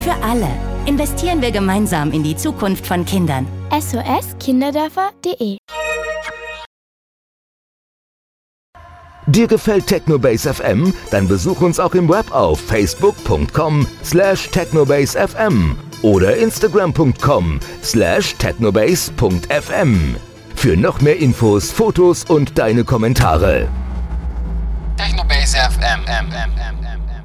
Für alle investieren wir gemeinsam in die Zukunft von Kindern. SOS-Kinderdörfer.de. Dir gefällt Technobase FM? Dann besuch uns auch im Web auf facebook.com/technobasefm oder instagram.com/technobase.fm. Für noch mehr Infos, Fotos und deine Kommentare. Technobase FM.